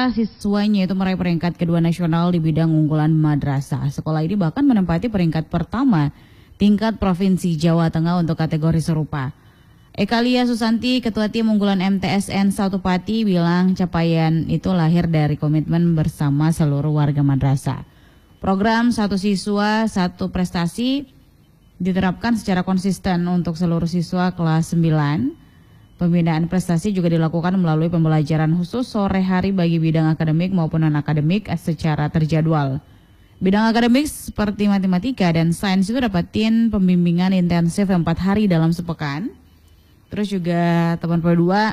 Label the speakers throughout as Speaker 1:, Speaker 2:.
Speaker 1: siswanya itu meraih peringkat kedua nasional di bidang unggulan madrasah. Sekolah ini bahkan menempati peringkat pertama tingkat Provinsi Jawa Tengah untuk kategori serupa. Ekalia Susanti, Ketua Tim Unggulan MTSN 1 Pati, bilang capaian itu lahir dari komitmen bersama seluruh warga madrasah. Program satu siswa, satu prestasi diterapkan secara konsisten untuk seluruh siswa kelas 9. Pembinaan prestasi juga dilakukan melalui pembelajaran khusus sore hari bagi bidang akademik maupun non-akademik secara terjadwal. Bidang akademik seperti matematika dan sains itu dapatin pembimbingan intensif 4 hari dalam sepekan. Terus juga teman kedua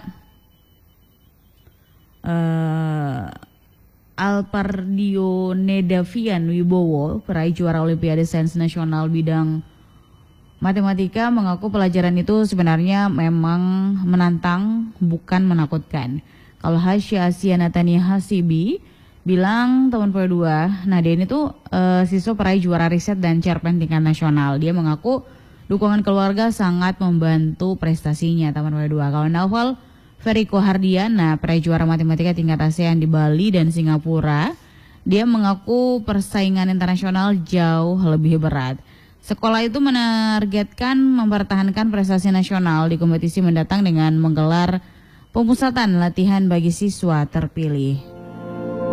Speaker 1: Alpardio Nedavian Wibowo, peraih juara Olimpiade Sains Nasional bidang matematika, mengaku pelajaran itu sebenarnya memang menantang, bukan menakutkan. Kalau Hasya Asia Natania Hasibi bilang teman kedua, nah dia ini tuh siswa peraih juara riset dan cerpen tingkat nasional. Dia mengaku dukungan keluarga sangat membantu prestasinya teman kedua. Kalau Naufal Feriko Hardiana, peraih juara matematika tingkat ASEAN di Bali dan Singapura, dia mengaku persaingan internasional jauh lebih berat. Sekolah itu menargetkan mempertahankan prestasi nasional di kompetisi mendatang dengan menggelar pemusatan latihan bagi siswa terpilih.